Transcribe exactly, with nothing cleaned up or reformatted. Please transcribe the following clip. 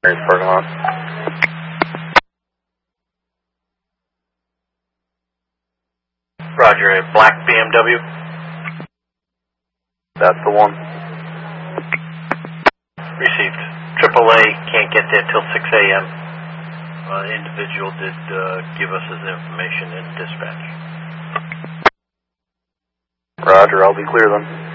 Mary's parking lot. Roger, a black B M W. That's the one. Received. Triple A can't get there till six A M Uh, the individual did uh, give us his information in dispatch. Roger, I'll be clear then.